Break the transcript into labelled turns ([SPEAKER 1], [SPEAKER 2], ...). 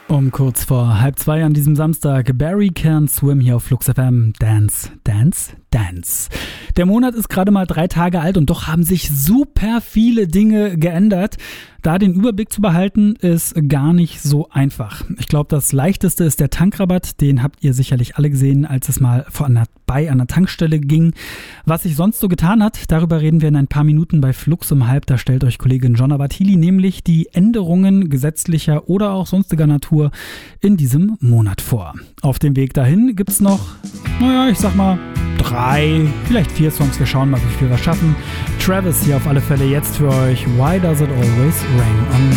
[SPEAKER 1] Um kurz vor 1:30 an diesem Samstag, Barry Can't Swim hier auf Flux FM. Dance, Dance, Dance. Der Monat ist gerade mal 3 Tage alt und doch haben sich super viele Dinge geändert. Da den Überblick zu behalten, ist gar nicht so einfach. Ich glaube, das Leichteste ist der Tankrabatt. Den habt ihr sicherlich alle gesehen, als es mal vorbei an der Tankstelle ging. Was sich sonst so getan hat, darüber reden wir in ein paar Minuten bei Flux um 1:30. Da stellt euch Kollegin Jonna Bartili nämlich die Änderungen gesetzlicher oder auch sonstiger Natur in diesem Monat vor. Auf dem Weg dahin gibt's noch, ich sag mal, 3, vielleicht 4 Songs. Wir schauen mal, wie viel wir schaffen. Travis hier auf alle Fälle jetzt für euch. Why Does It Always Rain on Me?